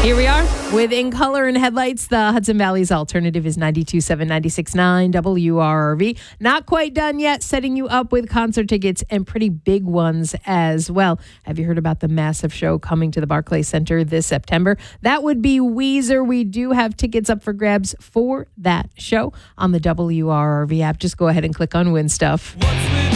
Here we are with In Color and Headlights. The Hudson Valley's alternative is 92.7, 96.9 WRRV. Not quite done yet, setting you up with concert tickets and pretty big ones as well. Have you heard about the massive show coming to the Barclays Center this September? That would be Weezer. We do have tickets up for grabs for that show on the WRRV app. Just go ahead and click on Win Stuff.